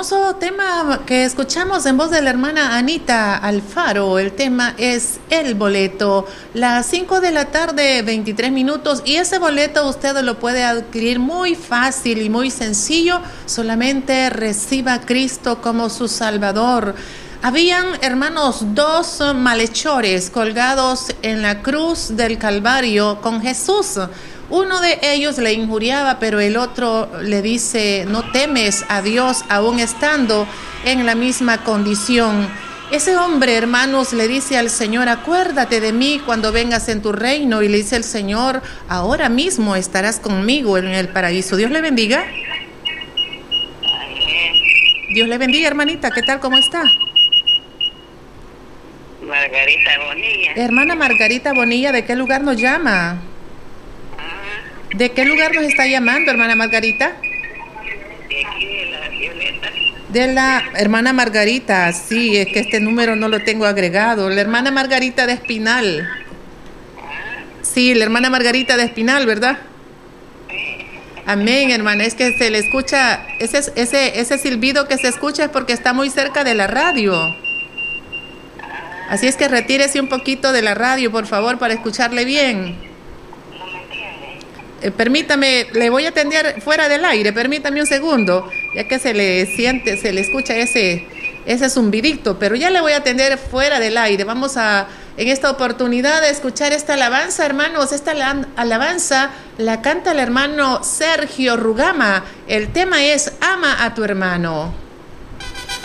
hermoso tema que escuchamos en voz de la hermana Anita Alfaro. El tema es El Boleto. Las 5 de la tarde, 23 minutos. Y ese boleto usted lo puede adquirir muy fácil y muy sencillo. Solamente reciba a Cristo como su Salvador. Habían, hermanos, dos malhechores colgados en la cruz del Calvario con Jesús. Uno de ellos le injuriaba, pero el otro le dice: no temes a Dios aún estando en la misma condición. Ese hombre, hermanos, le dice al Señor: acuérdate de mí cuando vengas en tu reino. Y le dice el Señor: ahora mismo estarás conmigo en el paraíso. Dios le bendiga. Dios le bendiga, hermanita. ¿Qué tal? ¿Cómo está? Margarita Bonilla. Hermana Margarita Bonilla, ¿de qué lugar nos llama? ¿De qué lugar nos está llamando, hermana Margarita? De aquí de la Violeta. De la hermana Margarita, sí, es que este número no lo tengo agregado. La hermana Margarita de Espinal. Sí, la hermana Margarita de Espinal, ¿verdad? Amén, hermana. Es que se le escucha, ese silbido que se escucha es porque está muy cerca de la radio. Así es que retírese un poquito de la radio, por favor, para escucharle bien. Permítame, le voy a atender fuera del aire, permítame un segundo, ya que se le siente, se le escucha ese zumbidito, pero ya le voy a atender fuera del aire. Vamos a, en esta oportunidad, a escuchar esta alabanza, hermanos. Esta alabanza la canta el hermano Sergio Rugama. El tema es Ama a tu hermano.